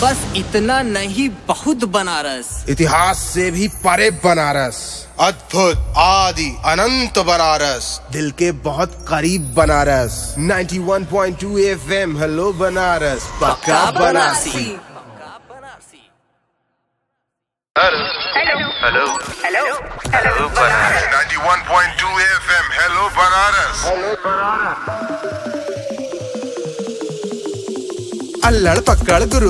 बस इतना नहीं, बहुत बनारस। इतिहास से भी परे बनारस, अद्भुत आदि अनंत बनारस, दिल के बहुत करीब बनारस। 91.2 FM, हेलो बनारस, पक्का Banarasi. Hello Banaras. 91.2 FM, hello Banaras. अल्लड़ पकड़ गुरु